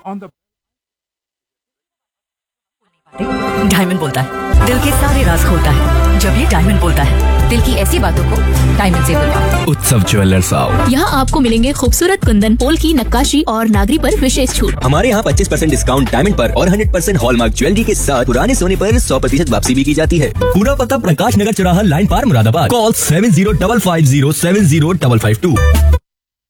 on the diamond बोलता है, दिल के सारे राज खोलता है। जब ये डायमंड बोलता है, दिल की ऐसी बातों को डायमंड से बोलता है। उत्सव ज्वेलर्स आओ। यहाँ आपको मिलेंगे खूबसूरत कुंदन, पोल की नक्काशी और नागरी पर विशेष छूट। हमारे यहाँ 25% डिस्काउंट डायमंड पर और 100% हॉलमार्क ज्वेलरी के साथ पुराने सोने पर 100% वापसी भी की जाती है। पूरा पता प्रकाश नगर चौराहा लाइन पार मुरादाबाद। कॉल 7055070552।